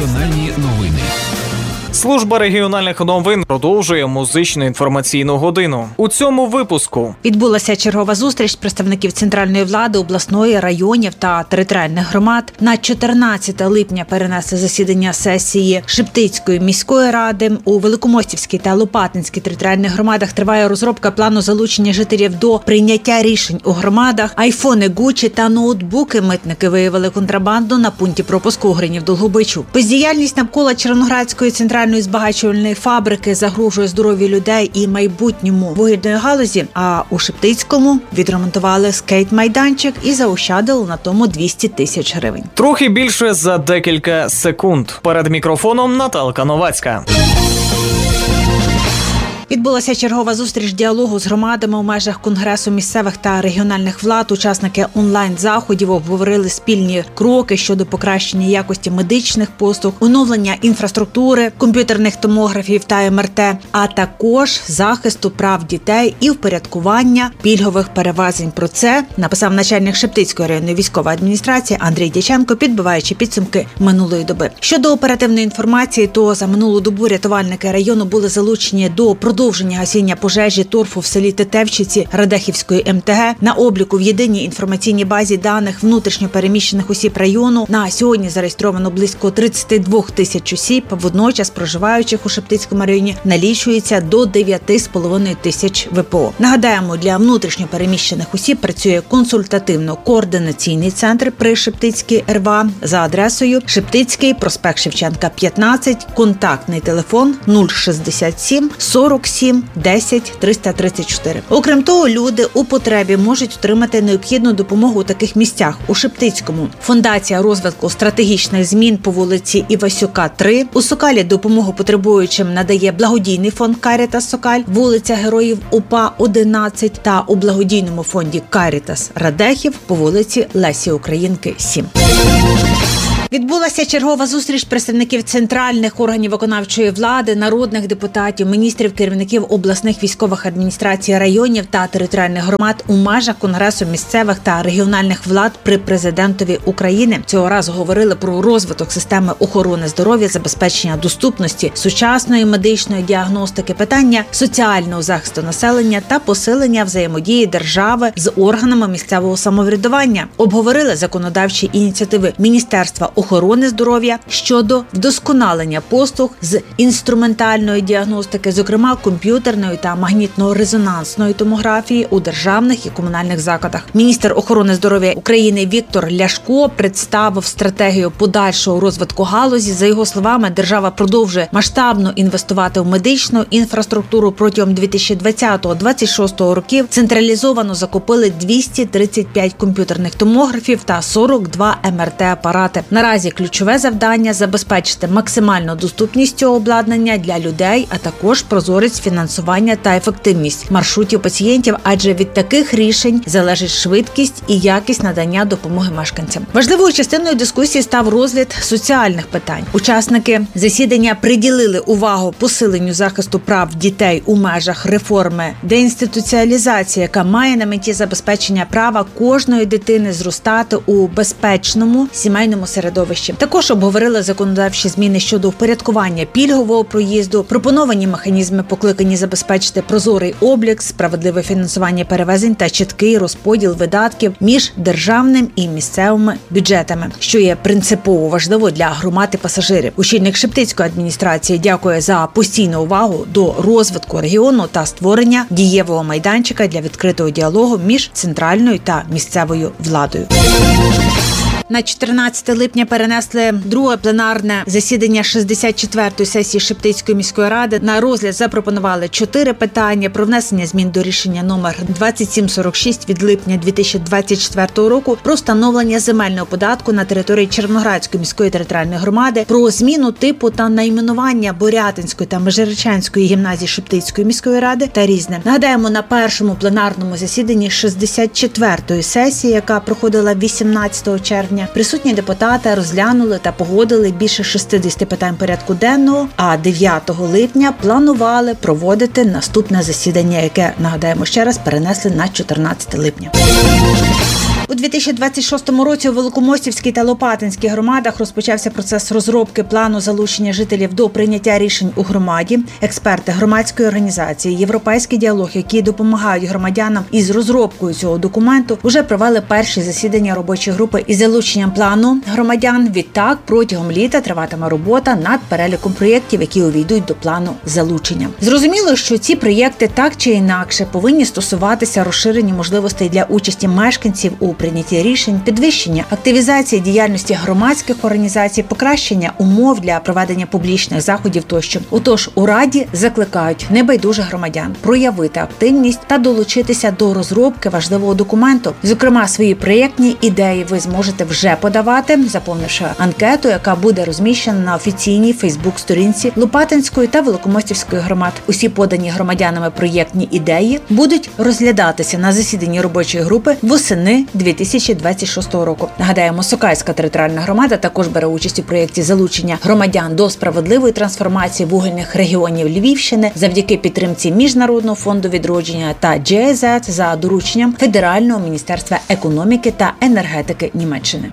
Регіональні новини. Служба регіональних новин продовжує музичну інформаційну годину. У цьому випуску відбулася чергова зустріч представників центральної влади, обласної, районів та територіальних громад. На 14 липня перенесли засідання сесії Шептицької міської ради. У Великомостівській та Лопатинській територіальних громадах триває розробка плану залучення жителів до прийняття рішень у громадах. Айфони, Гуччі та ноутбуки митники виявили контрабанду на пункті пропуску у Гринів-Долгобичу. Бездіяльність навколо Червоноградської центральної збагачувальної фабрики загрожує здоров'ю людей і майбутньому вугільної галузі, а у Шептицькому відремонтували скейт-майданчик і заощадили на тому 200 тисяч гривень. Трохи більше за декілька секунд. Перед мікрофоном Наталка Новацька. Відбулася чергова зустріч діалогу з громадами у межах Конгресу місцевих та регіональних влад. Учасники онлайн-заходів обговорили спільні кроки щодо покращення якості медичних послуг, оновлення інфраструктури, комп'ютерних томографів та МРТ, а також захисту прав дітей і впорядкування пільгових перевезень. Про це написав начальник Шептицької районної військової адміністрації Андрій Дяченко, підбиваючи підсумки минулої доби. Щодо оперативної інформації, то за минулу добу рятувальники району були залучені до продовження гасіння пожежі торфу в селі Тетевчиці Радехівської МТГ. На обліку в єдиній інформаційній базі даних внутрішньо переміщених осіб району на сьогодні зареєстровано близько 32 тисяч осіб, водночас проживаючих у Шептицькому районі налічується до 9,5 тисяч ВПО. Нагадаємо, для внутрішньо переміщених осіб працює консультативно-координаційний центр при Шептицькій РВА за адресою Шептицький, проспект Шевченка, 15, контактний телефон 067 47 10 334. Окрім того, люди у потребі можуть отримати необхідну допомогу у таких місцях. У Шептицькому фондація розвитку стратегічних змін по вулиці Івасюка, 3. У Сокалі допомогу потребуючим надає благодійний фонд Карітас Сокаль, вулиця Героїв УПА, 11. Та у благодійному фонді Карітас Радехів по вулиці Лесі Українки, 7. Відбулася чергова зустріч представників центральних органів виконавчої влади, народних депутатів, міністрів, керівників обласних військових адміністрацій, районів та територіальних громад у межах Конгресу місцевих та регіональних влад при президентові України. Цього разу говорили про розвиток системи охорони здоров'я, забезпечення доступності сучасної медичної діагностики, питання соціального захисту населення та посилення взаємодії держави з органами місцевого самоврядування. Обговорили законодавчі ініціативи Міністерства охорони здоров'я щодо вдосконалення послуг з інструментальної діагностики, зокрема комп'ютерної та магнітно-резонансної томографії у державних і комунальних закладах. Міністр охорони здоров'я України Віктор Ляшко представив стратегію подальшого розвитку галузі. За його словами, держава продовжує масштабно інвестувати в медичну інфраструктуру. Протягом 2020-2026 років централізовано закупили 235 комп'ютерних томографів та 42 МРТ-апарати. Наразі ключове завдання – забезпечити максимальну доступність цього обладнання для людей, а також прозорість фінансування та ефективність маршрутів пацієнтів, адже від таких рішень залежить швидкість і якість надання допомоги мешканцям. Важливою частиною дискусії став розгляд соціальних питань. Учасники засідання приділили увагу посиленню захисту прав дітей у межах реформи деінституціалізації, яка має на меті забезпечення права кожної дитини зростати у безпечному сімейному середовищі. Також обговорили законодавчі зміни щодо впорядкування пільгового проїзду, пропоновані механізми покликані забезпечити прозорий облік, справедливе фінансування перевезень та чіткий розподіл видатків між державним і місцевими бюджетами, що є принципово важливо для громад і пасажирів. Очільник Шептицької адміністрації дякує за постійну увагу до розвитку регіону та створення дієвого майданчика для відкритого діалогу між центральною та місцевою владою. На 14 липня перенесли друге пленарне засідання 64-ї сесії Шептицької міської ради. На розгляд запропонували 4 питання про внесення змін до рішення номер 2746 від липня 2024 року про встановлення земельного податку на території Червоноградської міської територіальної громади, про зміну типу та найменування Борятинської та Межирічанської гімназії Шептицької міської ради та різне. Нагадаємо, на першому пленарному засіданні 64-ї сесії, яка проходила 18 червня, присутні депутати розглянули та погодили більше 60 питань порядку денного, а 9 липня планували проводити наступне засідання, яке, нагадаємо ще раз, перенесли на 14 липня. У 2026 році у Великомостівській та Лопатинській громадах розпочався процес розробки плану залучення жителів до прийняття рішень у громаді. Експерти громадської організації «Європейський діалог», які допомагають громадянам із розробкою цього документу, вже провели перші засідання робочої групи із залученням плану громадян. Відтак, протягом літа триватиме робота над переліком проєктів, які увійдуть до плану залучення. Зрозуміло, що ці проєкти так чи інакше повинні стосуватися розширення можливостей для участі мешканців у прийнятті рішень, підвищення активізації діяльності громадських організацій, покращення умов для проведення публічних заходів тощо. Отож, у Раді закликають небайдужих громадян проявити активність та долучитися до розробки важливого документу. Зокрема, свої проєктні ідеї ви зможете вже подавати, заповнивши анкету, яка буде розміщена на офіційній Фейсбук-сторінці Лопатинської та Великомостівської громад. Усі подані громадянами проєктні ідеї будуть розглядатися на засіданні робочої групи восени 2026 року. Нагадаємо, Сокальська територіальна громада також бере участь у проєкті залучення громадян до справедливої трансформації вугільних регіонів Львівщини завдяки підтримці Міжнародного фонду відродження та GIZ за дорученням Федерального міністерства економіки та енергетики Німеччини.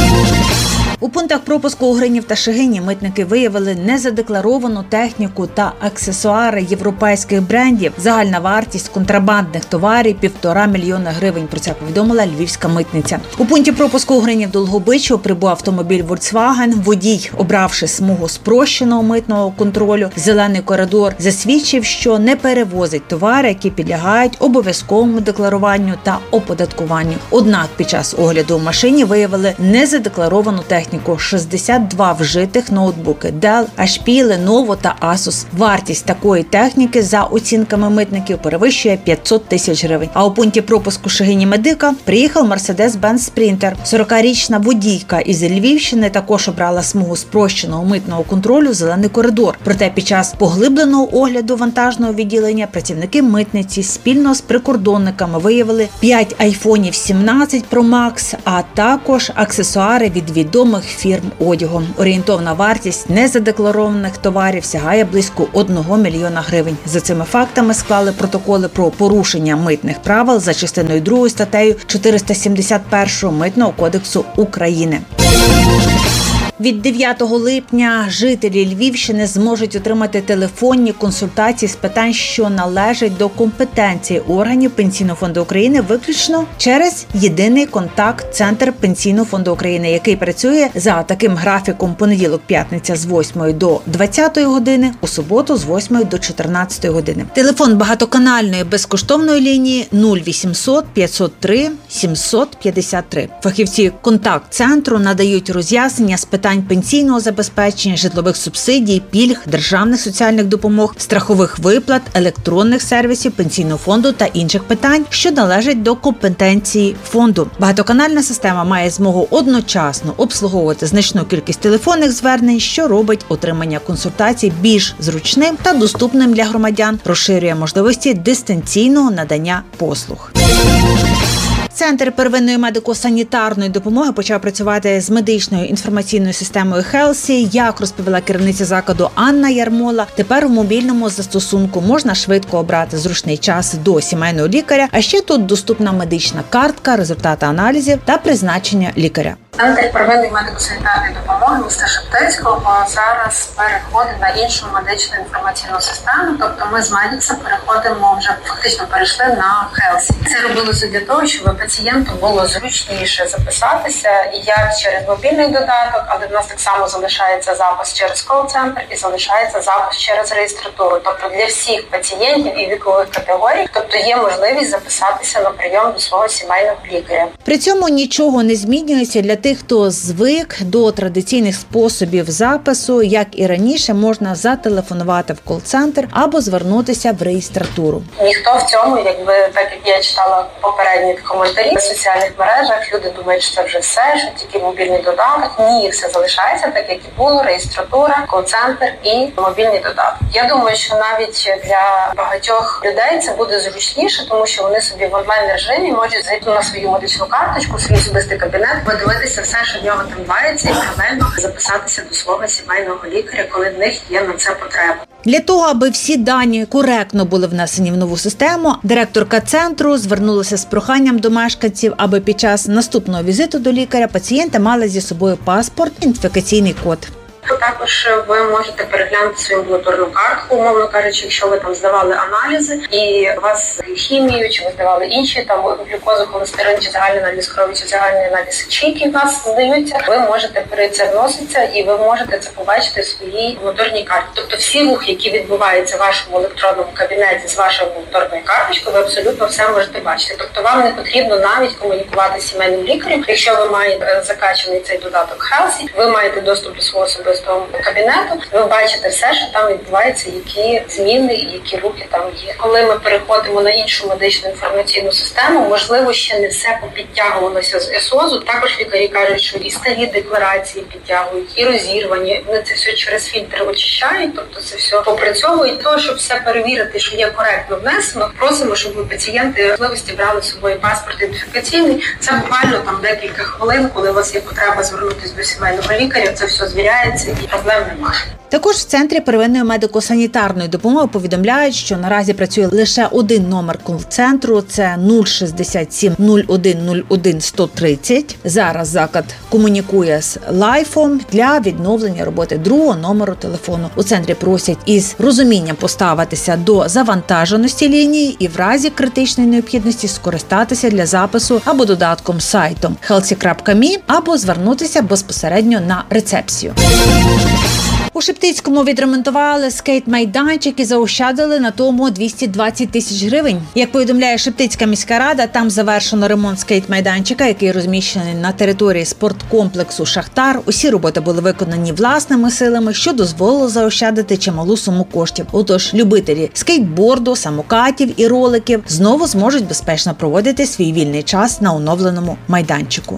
У пунктах пропуску у Гринів та Шегині митники виявили незадекларовану техніку та аксесуари європейських брендів. Загальна вартість контрабандних товарів – 1,5 мільйона гривень. Про це повідомила львівська митниця. У пункті пропуску у Гринів Долгобичу прибув автомобіль Volkswagen. Водій, обравши смугу спрощеного митного контролю «Зелений коридор», засвідчив, що не перевозить товари, які підлягають обов'язковому декларуванню та оподаткуванню. Однак під час огляду в машині виявили незадекларовану техніку. 62 вжитих ноутбуки Dell, HP, Lenovo та Asus. Вартість такої техніки, за оцінками митників, перевищує 500 тисяч гривень. А у пункті пропуску Шегині Медика приїхав Mercedes-Benz Sprinter. 40-річна водійка із Львівщини також обрала смугу спрощеного митного контролю «Зелений коридор». Проте під час поглибленого огляду вантажного відділення працівники митниці спільно з прикордонниками виявили 5 айфонів 17 Pro Max, а також аксесуари від відомих фірм одягу. Орієнтовна вартість незадекларованих товарів сягає близько 1 мільйона гривень. За цими фактами склали протоколи про порушення митних правил за частиною 2 статтею 471 Митного кодексу України. Від 9 липня жителі Львівщини зможуть отримати телефонні консультації з питань, що належать до компетенції органів Пенсійного фонду України, виключно через єдиний контакт-центр Пенсійного фонду України, який працює за таким графіком: понеділок-п'ятниця з 8 до 20 години, у суботу з 8 до 14 години. Телефон багатоканальної безкоштовної лінії 0800 503 753. Фахівці контакт-центру надають роз'яснення з питань пенсійного забезпечення, житлових субсидій, пільг, державних соціальних допомог, страхових виплат, електронних сервісів Пенсійного фонду та інших питань, що належать до компетенції фонду. Багатоканальна система має змогу одночасно обслуговувати значну кількість телефонних звернень, що робить отримання консультацій більш зручним та доступним для громадян, розширює можливості дистанційного надання послуг. Центр первинної медико-санітарної допомоги почав працювати з медичною інформаційною системою Хелсі. Як розповіла керівниця закладу Анна Ярмола, тепер у мобільному застосунку можна швидко обрати зручний час до сімейного лікаря, а ще тут доступна медична картка, результати аналізів та призначення лікаря. Центр первинної медико-санітарної допомоги міста Шептицького зараз переходить на іншу медичну інформаційну систему, тобто ми з Медікса переходимо, вже фактично перейшли на Хелсі. Це робилося для того, щоб пацієнту було зручніше записатися як через мобільний додаток, але в нас так само залишається запис через кол-центр і залишається запис через реєстратуру. Тобто для всіх пацієнтів і вікових категорій, тобто є можливість записатися на прийом до свого сімейного лікаря. При цьому нічого не змінюється для тих, хто звик до традиційних способів запису. Як і раніше, можна зателефонувати в кол-центр або звернутися в реєстратуру. Ніхто в цьому, так як я читала попередні коментарі в соціальних мережах, люди думають, що це вже все, що тільки мобільний додаток. Ні, все залишається так, як і було: реєстратура, кол-центр і мобільний додаток. Я думаю, що навіть для багатьох людей це буде зручніше, тому що вони собі в онлайн режимі можуть зайти на свою медичну карточку, свій особистий кабінет, подивитися подивитися все, що в нього там відбувається, і паралельно записатися до свого сімейного лікаря, коли в них є на це потреба. Для того, аби всі дані коректно були внесені в нову систему, директорка центру звернулася з проханням до мешканців, аби під час наступного візиту до лікаря пацієнти мали зі собою паспорт, ідентифікаційний код. Також ви можете переглянути свою амбулаторну картку, умовно кажучи, якщо ви там здавали аналізи і у вас хімію, чи ви здавали інші там глюкозу, холестерин, чи загальний аналіз крові, чи загальний аналіз сечі, які в нас здаються, ви можете це вноситися і ви можете це побачити в своїй амбулаторній карті. Тобто всі рухи, які відбуваються в вашому електронному кабінеті з вашою амбулаторною карточкою, ви абсолютно все можете бачити. Тобто вам не потрібно навіть комунікувати з сімейним лікарем. Якщо ви маєте закачаний цей додаток Healthy, ви маєте доступ до свого особистого кабінету, ви бачите все, що там відбувається, які зміни і які рухи там є. Коли ми переходимо на іншу медичну інформаційну систему, можливо, ще не все попідтягувалося з ЕСОЗу. Також лікарі кажуть, що і старі декларації підтягують, і розірвані. Вони це все через фільтри очищають, тобто це все попрацьовують. Того, щоб все перевірити, що є коректно внесено, просимо, щоб пацієнти можливості брали з собою паспорт ідентифікаційний. Це буквально там декілька хвилин, коли у вас є потреба звернутися до сімейного лікаря, це все звіряється. Проблем немає. Також в Центрі первинної медико-санітарної допомоги повідомляють, що наразі працює лише один номер кол-центру – це 067 01 01 130. Зараз заклад комунікує з Лайфом для відновлення роботи другого номеру телефону. У центрі просять із розумінням поставитися до завантаженості лінії і в разі критичної необхідності скористатися для запису або додатком сайтом healthy.me або звернутися безпосередньо на рецепцію. У Шептицькому відремонтували скейт-майданчик і заощадили на тому 220 тисяч гривень. Як повідомляє Шептицька міська рада, там завершено ремонт скейт-майданчика, який розміщений на території спорткомплексу «Шахтар». Усі роботи були виконані власними силами, що дозволило заощадити чималу суму коштів. Отож, любителі скейтборду, самокатів і роликів знову зможуть безпечно проводити свій вільний час на оновленому майданчику.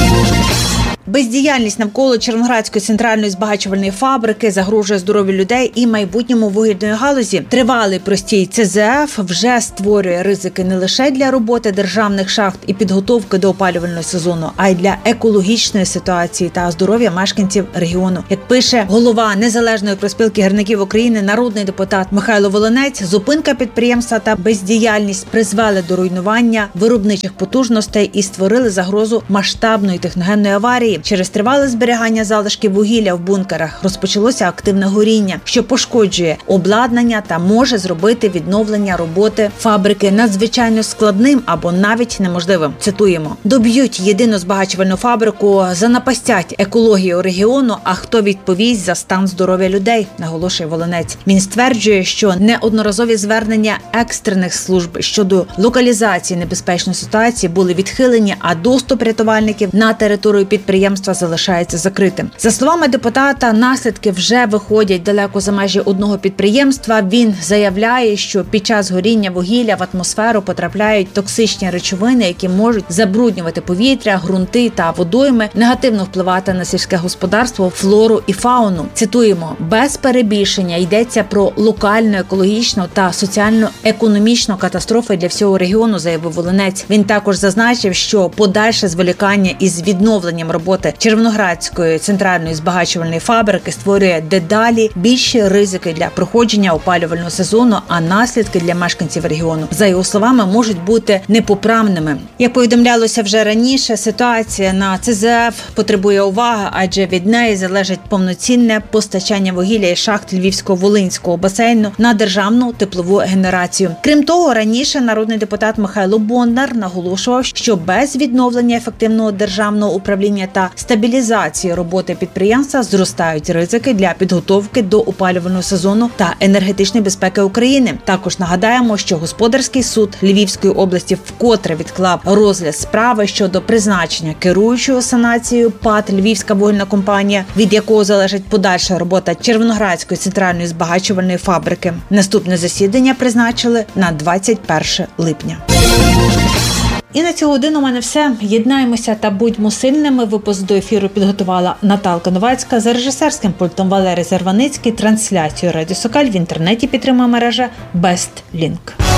Бездіяльність навколо Червоноградської центральної збагачувальної фабрики загрожує здоров'ю людей і майбутньому вугільної галузі. Тривалий простій ЦЗФ вже створює ризики не лише для роботи державних шахт і підготовки до опалювального сезону, а й для екологічної ситуації та здоров'я мешканців регіону. Як пише голова Незалежної профспілки гірників України, народний депутат Михайло Волинець, зупинка підприємства та бездіяльність призвели до руйнування виробничих потужностей і створили загрозу масштабної техногенної аварії. Через тривале зберігання залишків вугілля в бункерах розпочалося активне горіння, що пошкоджує обладнання та може зробити відновлення роботи фабрики надзвичайно складним або навіть неможливим. Цитуємо: «Доб'ють єдину збагачувальну фабрику, занапастять екологію регіону, а хто відповість за стан здоров'я людей», наголошує Волинець. Він стверджує, що неодноразові звернення екстрених служб щодо локалізації небезпечної ситуації були відхилені, а доступ рятувальників на територію підприємства залишається закритим. За словами депутата, наслідки вже виходять далеко за межі одного підприємства. Він заявляє, що під час горіння вугілля в атмосферу потрапляють токсичні речовини, які можуть забруднювати повітря, ґрунти та водойми, негативно впливати на сільське господарство, флору і фауну. Цитуємо: «Без перебільшення йдеться про локальну, екологічну та соціально-економічну катастрофу для всього регіону», заявив Волинець. Він також зазначив, що подальше зволікання із відновленням роботи Червоноградської центральної збагачувальної фабрики створює дедалі більші ризики для проходження опалювального сезону, а наслідки для мешканців регіону, за його словами, можуть бути непоправними. Як повідомлялося вже раніше, ситуація на ЦЗФ потребує уваги, адже від неї залежить повноцінне постачання вугілля із шахт Львівсько-Волинського басейну на державну теплову генерацію. Крім того, раніше народний депутат Михайло Бондар наголошував, що без відновлення ефективного державного управління та стабілізації роботи підприємства зростають ризики для підготовки до опалювального сезону та енергетичної безпеки України. Також нагадаємо, що господарський суд Львівської області вкотре відклав розгляд справи щодо призначення керуючого санацією ПАТ «Львівська вугільна компанія», від якого залежить подальша робота Червоноградської центральної збагачувальної фабрики. Наступне засідання призначили на 21 липня. І на цю годину у мене все. Єднаємося та будьмо сильними. Випуск до ефіру підготувала Наталка Новацька. За режисерським пультом Валерій Зарваницький. Трансляцію Радіо Сокаль в інтернеті підтримує мережа BestLink.